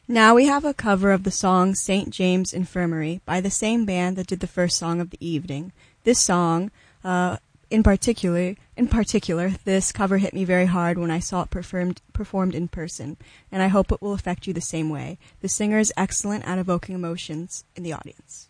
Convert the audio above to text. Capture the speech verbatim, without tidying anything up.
Now we have a cover of the song Saint James Infirmary by the same band that did the first song of the evening. This song, uh, in particular, in particular, this cover hit me very hard when I saw it performed, performed in person, and I hope it will affect you the same way. The singer is excellent at evoking emotions in the audience.